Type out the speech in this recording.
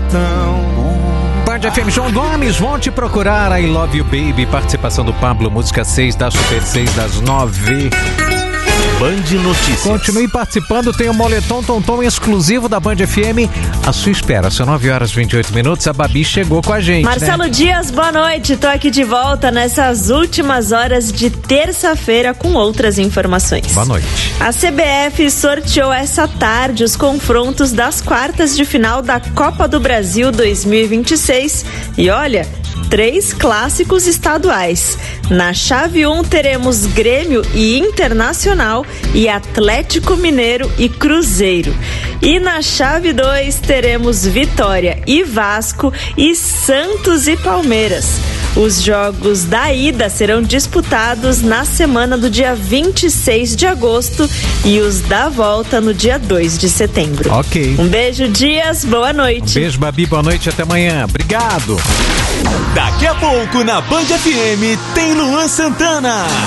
Band FM, João Gomes, vão te procurar. I Love You Baby, participação do Pablo, música 6 da Super 6 das 9. Band Notícias. Continue participando, tem o Moletom Tonton exclusivo da Band FM à sua espera. São 9h28, a Babi chegou com a gente, Marcelo Dias, boa noite, tô aqui de volta nessas últimas horas de terça-feira com outras informações. Boa noite. A CBF sorteou essa tarde os confrontos das quartas de final da Copa do Brasil 2026 e olha, 3 clássicos estaduais. Na chave 1 teremos Grêmio e Internacional e Atlético Mineiro e Cruzeiro. E na chave 2 teremos Vitória e Vasco e Santos e Palmeiras. Os jogos da ida serão disputados na semana do dia 26 de agosto e os da volta no dia 2 de setembro. Ok. Um beijo, Dias, boa noite. Um beijo, Babi, boa noite, até amanhã. Obrigado. Daqui a pouco na Band FM tem Luan Santana.